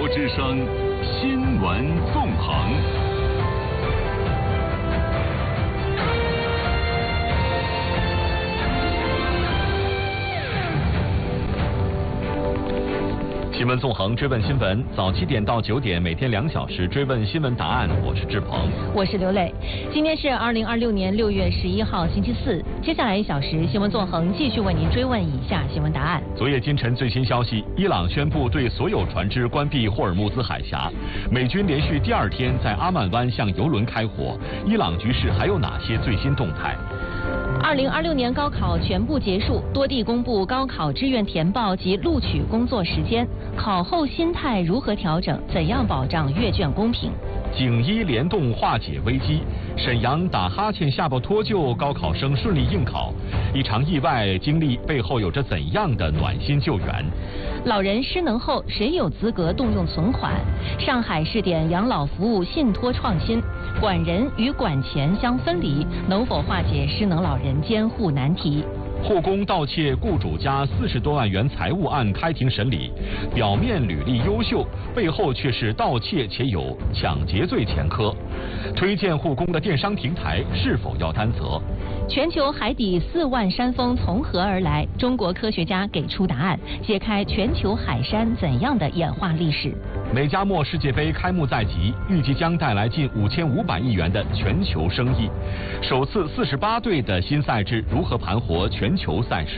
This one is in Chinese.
之声新闻纵横。新闻纵横，追问新闻，早7点到9点，每天2小时追问新闻答案。我是志鹏， 我是刘磊。今天是2026年6月11号，星期四。接下来1小时，新闻纵横继续为您追问以下新闻答案。 昨夜今晨最新消息，伊朗宣布对所有船只关闭霍尔木兹海峡。美军连续第2天在阿曼湾向油轮开火。伊朗局势还有哪些最新动态 ？2026年高考全部结束，多地公布高考志愿填报及录取工作时间。考后心态如何调整？怎样保障阅卷公平？ 警医联动化解危机。沈阳打哈欠下巴脱臼，高考生顺利应考。一场意外经历背后有着怎样的暖心救援？ 老人失能后，谁有资格动用存款？上海试点养老服务信托创新，管人与管钱相分离，能否化解失能老人监护难题？ 护工盗窃雇主家40多万元财物案开庭审理，表面履历优秀，背后却是盗窃且有抢劫罪前科。推荐护工的电商平台是否要担责？ 全球海底4万山峰从何而来？中国科学家给出答案，揭开全球海山怎样的演化历史。 美加墨世界杯开幕在即，预计将带来近5500亿元的全球生意。首次48队的新赛制如何盘活全球赛事？